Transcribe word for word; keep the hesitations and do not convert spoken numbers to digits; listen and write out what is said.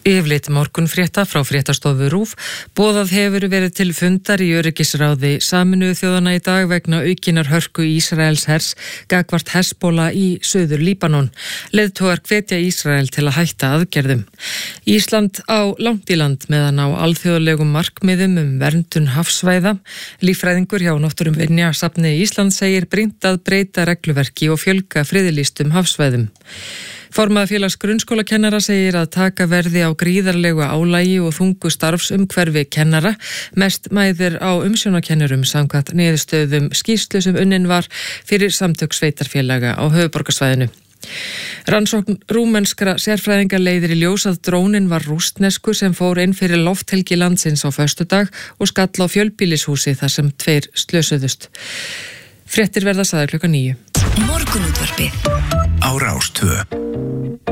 Yfirlit morgunfrétta frá fréttastofu RÚV. Boðað hefur verið til fundar í öryggisráði Sameinuðu þjóðanna í dag vegna aukinnar hörku Ísraels hers gagnvart Hezbollah í Suður Líbanon. Leiðtogar hvetja Ísrael til að hætta aðgerðum. Ísland á langt í land meðan á alþjóðlegum markmiðum um verndun hafsvæða. Líffræðingur hjá Náttúruminjasafni Íslands segir brýnt að breyta regluverki og fjölga friðlýstum hafsvæðum. Formaður félags grunnskólakennara segir að taka verði á gríðarlegu álagi og þungu starfsumhverfi kennara, mest mæðir á umsjónakennurum samkvæmt niðurstöðum skýrslu sem unnin var fyrir samtök sveitarfélaga á höfuðborgarsvæðinu. Rannsókn rúmenskra sérfræðinga leiðir í ljós að drónin var rússneskur sem fór inn fyrir lofthelgi landsins á föstudag og skall á fjölbýlishúsi þar sem tveir slösuðust. Fréttir verða sagðar klukkan níu. Morgunútvarpið á Rás tvö.